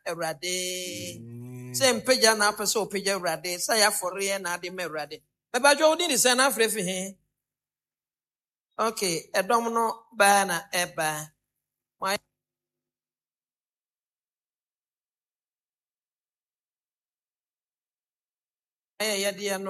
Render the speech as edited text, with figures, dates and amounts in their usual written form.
Awurade. Say mpagya na apɛ sɛ ɔpagya Awurade. Say afɔre na ade ma Awurade. Mebadwo wodi ni sɛ na afrɛ fi he. Okay, ɛdɔm no baa na ɛbaa. Ayɛ yɛdeɛ no